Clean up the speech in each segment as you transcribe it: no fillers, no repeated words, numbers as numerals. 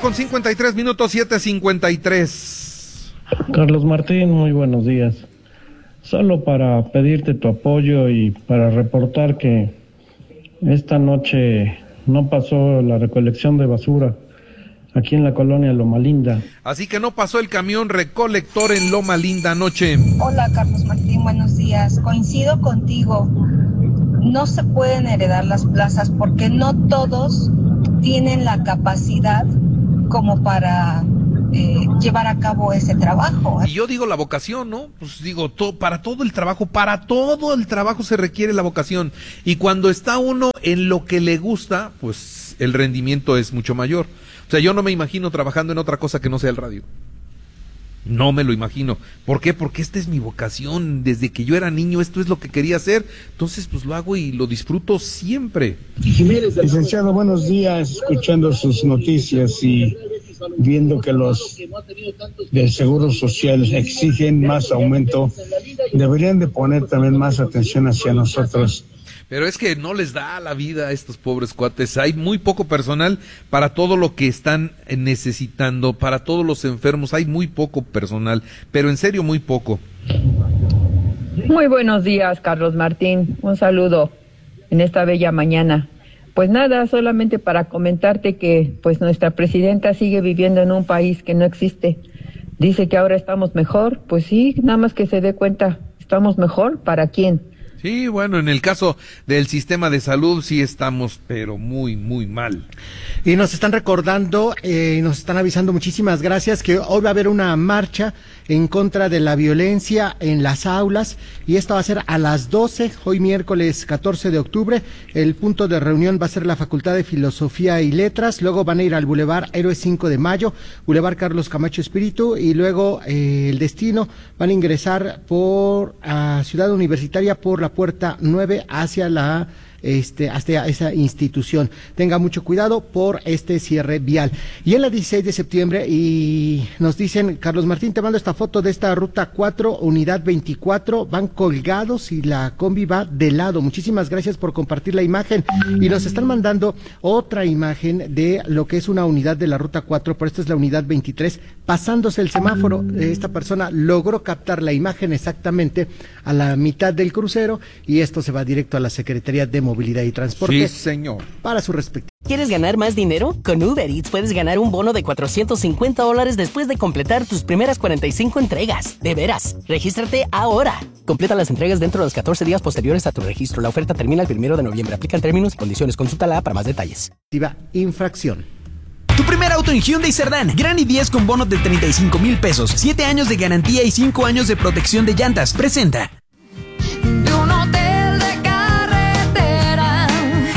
con 53 minutos, 7:53. Carlos Martín, muy buenos días. Solo para pedirte tu apoyo y para reportar que esta noche no pasó la recolección de basura aquí en la colonia Loma Linda. Así que no pasó el camión recolector en Loma Linda anoche. Hola Carlos Martín, buenos días. Coincido contigo. No se pueden heredar las plazas porque no todos tienen la capacidad como para llevar a cabo ese trabajo. Y yo digo la vocación, ¿no? Pues digo, para todo el trabajo se requiere la vocación. Y cuando está uno en lo que le gusta, pues el rendimiento es mucho mayor. O sea, yo no me imagino trabajando en otra cosa que no sea el radio. No me lo imagino. ¿Por qué? Porque esta es mi vocación. Desde que yo era niño, esto es lo que quería hacer. Entonces, pues lo hago y lo disfruto siempre. Licenciado, buenos días. Escuchando sus noticias y viendo que los del Seguro Social exigen más aumento, deberían de poner también más atención hacia nosotros. Pero es que no les da la vida a estos pobres cuates. Hay muy poco personal para todo lo que están necesitando, para todos los enfermos. Hay muy poco personal, pero en serio muy poco. Muy buenos días, Carlos Martín. Un saludo en esta bella mañana. Pues nada, solamente para comentarte que pues nuestra presidenta sigue viviendo en un país que no existe. Dice que ahora estamos mejor. Pues sí, nada más que se dé cuenta. ¿Estamos mejor? ¿Para quién? Sí, bueno, en el caso del sistema de salud sí estamos, pero muy, muy mal. Y nos están recordando, nos están avisando, muchísimas gracias, que hoy va a haber una marcha en contra de la violencia en las aulas, y esto va a ser a las 12, hoy miércoles 14 de octubre. El punto de reunión va a ser la Facultad de Filosofía y Letras, luego van a ir al Boulevard Héroes 5 de Mayo, Boulevard Carlos Camacho Espíritu, y luego el destino van a ingresar por Ciudad Universitaria por la puerta 9 hacia hasta esa institución. Tenga mucho cuidado por este cierre vial. Y en la 16 de septiembre, y nos dicen, Carlos Martín, te mando esta foto de esta ruta 4, unidad 24, van colgados y la combi va de lado. Muchísimas gracias por compartir la imagen. Y nos están mandando otra imagen de lo que es una unidad de la ruta 4, pero esta es la unidad 23, pasándose el semáforo. Esta persona logró captar la imagen exactamente a la mitad del crucero, y esto se va directo a la Secretaría de Movilidad y Transporte. Sí, señor. Para su respectivo. ¿Quieres ganar más dinero? Con Uber Eats puedes ganar un bono de $450 después de completar tus primeras 45 entregas. De veras, regístrate ahora. Completa las entregas dentro de los 14 días posteriores a tu registro. La oferta termina el 1 de noviembre. Aplican términos y condiciones. Consúltala para más detalles. Infracción. Tu primer auto en Hyundai Cerdán. Gran i10 con bonos de 35,000 pesos. 7 años de garantía y 5 años de protección de llantas. Presenta. De un hotel de carretera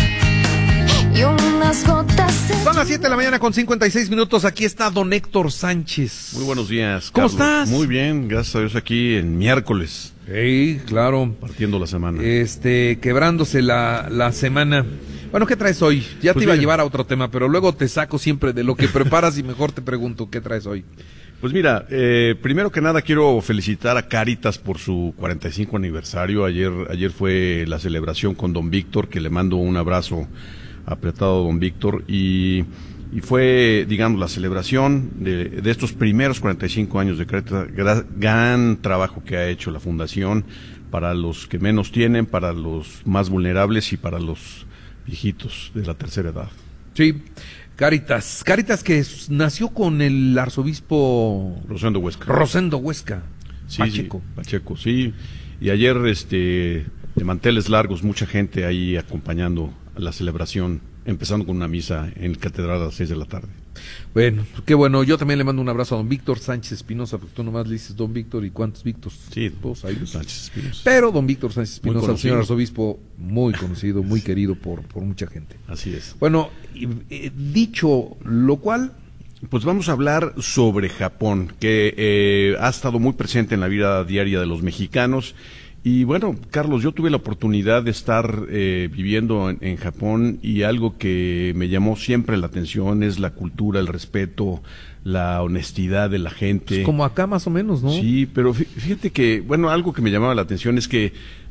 y unas gotas. Son las 7 de la mañana con 56 minutos. Aquí está don Héctor Sánchez. Muy buenos días, ¿Cómo Carlos? estás? Muy bien, gracias a Dios, aquí en miércoles. Sí, claro. Partiendo la semana. Quebrándose la semana. Bueno, ¿qué traes hoy? Ya Pues te iba a mira, llevar a otro tema, pero luego te saco siempre de lo que preparas y mejor te pregunto, ¿qué traes hoy? Pues mira, primero que nada quiero felicitar a Cáritas por su 45 aniversario. Ayer fue la celebración con don Víctor, que le mando un abrazo apretado a don Víctor, y fue, digamos, la celebración de estos primeros 45 años de Cáritas. Gran trabajo que ha hecho la fundación para los que menos tienen, para los más vulnerables y para los viejitos de la tercera edad. Sí, Cáritas que nació con el arzobispo Rosendo Huesca. Sí, Pacheco. Sí, Pacheco, sí. Y ayer, de manteles largos, mucha gente ahí acompañando a la celebración, empezando con una misa en la catedral a las 6 de la tarde. Bueno, qué bueno. Yo también le mando un abrazo a don Víctor Sánchez Espinosa, porque tú nomás le dices don Víctor, ¿y cuántos Víctors? Sí, dos hay. Sánchez Espinosa. Pero don Víctor Sánchez Espinosa, el señor conocido. arzobispo, muy conocido, muy querido por mucha gente. Así es. Bueno, dicho lo cual, pues vamos a hablar sobre Japón, que ha estado muy presente en la vida diaria de los mexicanos. Y bueno, Carlos, yo tuve la oportunidad de estar viviendo en Japón, y algo que me llamó siempre la atención es la cultura, el respeto, la honestidad de la gente. pues como acá más o menos, ¿no? Sí, pero fíjate que, bueno, algo que me llamaba la atención es que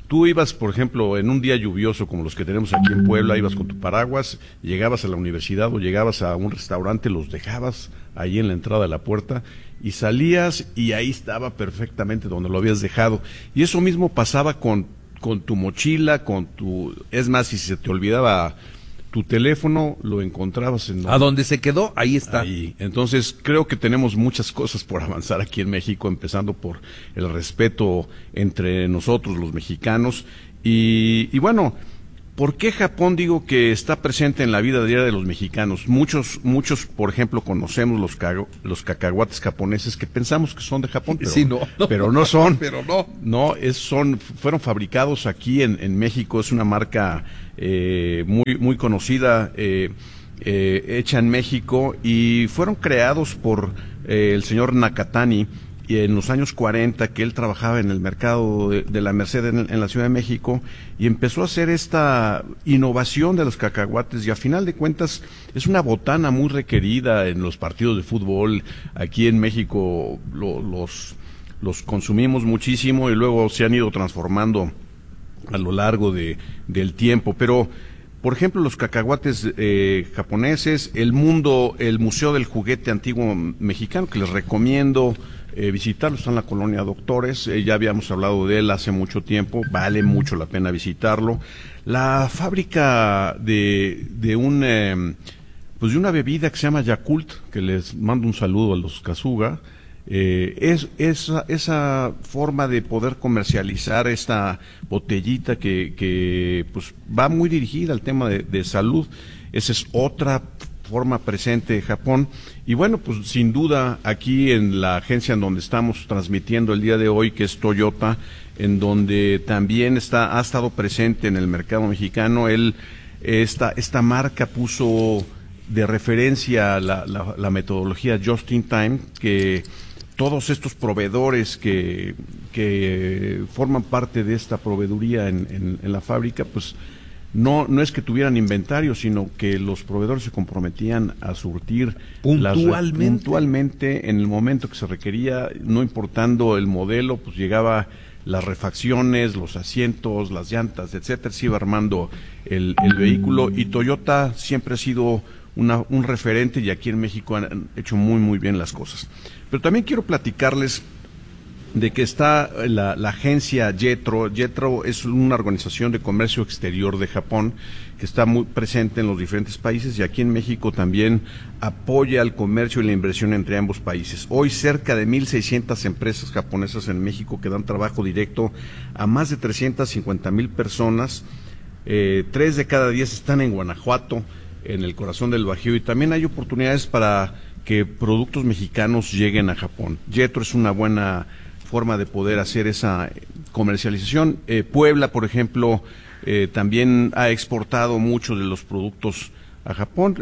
Tú ibas, por ejemplo, en un día lluvioso como los que tenemos aquí en Puebla, ibas con tu paraguas, llegabas a la universidad o llegabas a un restaurante, los dejabas ahí en la entrada de la puerta y salías y ahí estaba perfectamente donde lo habías dejado. Y eso mismo pasaba con tu mochila, es más, si se te olvidaba tu teléfono, lo encontrabas a donde se quedó, ahí está. Ahí. Entonces, creo que tenemos muchas cosas por avanzar aquí en México, empezando por el respeto entre nosotros, los mexicanos. Y bueno, ¿por qué Japón digo que está presente en la vida diaria de los mexicanos? Muchos, por ejemplo, conocemos los cacahuates japoneses que pensamos que son de Japón, pero, sí, no. Pero no son. Pero no. No, fueron fabricados aquí en México, es una marca muy conocida, hecha en México, y fueron creados por el señor Nakatani en los años 40, que él trabajaba en el mercado de la Merced en la Ciudad de México, y empezó a hacer esta innovación de los cacahuates, y a final de cuentas es una botana muy requerida en los partidos de fútbol. Aquí en México los consumimos muchísimo y luego se han ido transformando a lo largo del tiempo, pero por ejemplo los cacahuates japoneses, el Museo del Juguete Antiguo Mexicano, que les recomiendo visitarlo, está en la colonia Doctores, ya habíamos hablado de él hace mucho tiempo, vale mucho la pena visitarlo. La fábrica de una bebida que se llama Yakult, que les mando un saludo a los Kazuga, esa forma de poder comercializar esta botellita que pues va muy dirigida al tema de salud, esa es otra forma presente de Japón. Y bueno, pues sin duda aquí en la agencia en donde estamos transmitiendo el día de hoy, que es Toyota, en donde también ha estado presente en el mercado mexicano, esta marca puso de referencia la metodología Just in Time, que todos estos proveedores que forman parte de esta proveeduría en la fábrica, pues no es que tuvieran inventario, sino que los proveedores se comprometían a surtir puntualmente en el momento que se requería, no importando el modelo, pues llegaba las refacciones, los asientos, las llantas, etcétera, se iba armando el vehículo, y Toyota siempre ha sido un referente, y aquí en México han hecho muy bien las cosas. Pero también quiero platicarles de que está la agencia JETRO. JETRO es una organización de comercio exterior de Japón que está muy presente en los diferentes países, y aquí en México también apoya el comercio y la inversión entre ambos países. Hoy cerca de 1,600 empresas japonesas en México que dan trabajo directo a más de 350,000 personas. 3 de cada 10 están en Guanajuato, en el corazón del Bajío, y también hay oportunidades para que productos mexicanos lleguen a Japón. JETRO es una buena forma de poder hacer esa comercialización. Puebla, por ejemplo, también ha exportado muchos de los productos a Japón.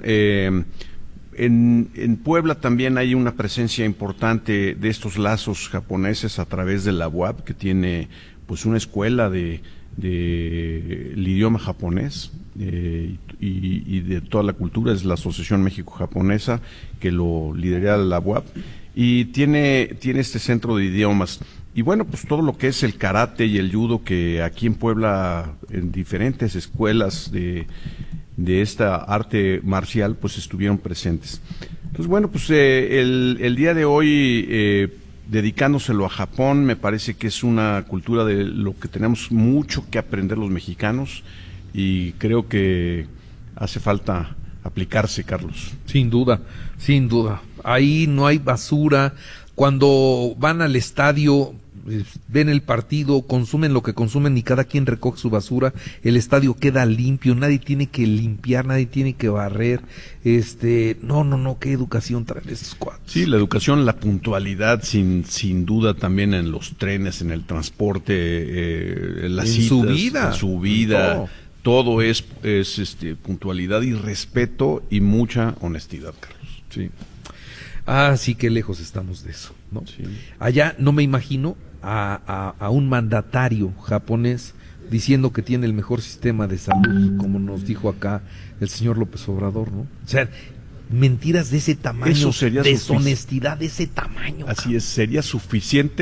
En Puebla también hay una presencia importante de estos lazos japoneses a través de la UAP, que tiene pues una escuela del idioma japonés y de toda la cultura. Es la Asociación México-Japonesa, que lo lidera la UAP, y tiene este centro de idiomas. Y bueno, pues todo lo que es el karate y el judo, que aquí en Puebla, en diferentes escuelas de esta arte marcial, pues estuvieron presentes. Entonces, bueno, pues el día de hoy, dedicándoselo a Japón, me parece que es una cultura de lo que tenemos mucho que aprender los mexicanos, y creo que hace falta aplicarse, Carlos. Sin duda. Ahí no hay basura. Cuando van al estadio, ven el partido, consumen lo que consumen y cada quien recoge su basura. El estadio queda limpio, nadie tiene que limpiar, nadie tiene que barrer. No, qué educación traen estos cuatro. Sí, la educación, la puntualidad, sin duda, también en los trenes, en el transporte, en las citas, su vida. Todo es puntualidad y respeto y mucha honestidad, Carlos. Sí. Sí, qué lejos estamos de eso, ¿no? Sí. Allá no me imagino a un mandatario japonés diciendo que tiene el mejor sistema de salud, como nos dijo acá el señor López Obrador, ¿no? O sea, mentiras de ese tamaño, deshonestidad de ese tamaño. Así es, sería suficiente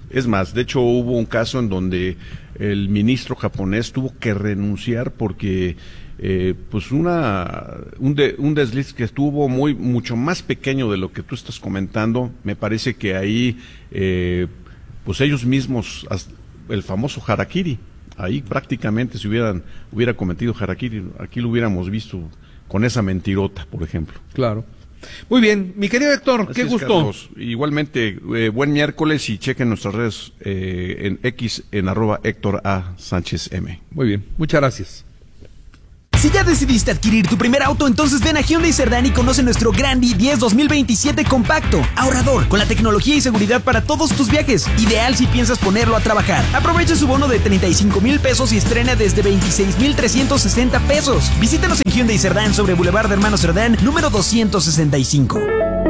Es más, de hecho hubo un caso en donde el ministro japonés tuvo que renunciar porque pues un desliz que estuvo mucho más pequeño de lo que tú estás comentando. Me parece que ahí pues ellos mismos, el famoso harakiri, ahí prácticamente si hubiera cometido harakiri, aquí lo hubiéramos visto con esa mentirota, por ejemplo. Claro. Muy bien, mi querido Héctor, qué gusto. Carlos. Igualmente, buen miércoles y chequen nuestras redes en X en @Héctor A. Sánchez M. Muy bien, muchas gracias. Si ya decidiste adquirir tu primer auto, entonces ven a Hyundai Cerdán y conoce nuestro Grand i10 2027 compacto, ahorrador, con la tecnología y seguridad para todos tus viajes, ideal si piensas ponerlo a trabajar. Aprovecha su bono de 35,000 pesos y estrena desde 26,360 pesos. Visítanos en Hyundai Cerdán sobre Boulevard de Hermanos Cerdán, número 265.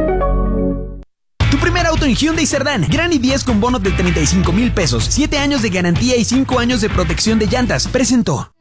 Tu primer auto en Hyundai Cerdán, Grand i10 con bono de 35,000 pesos, 7 años de garantía y 5 años de protección de llantas, presentó.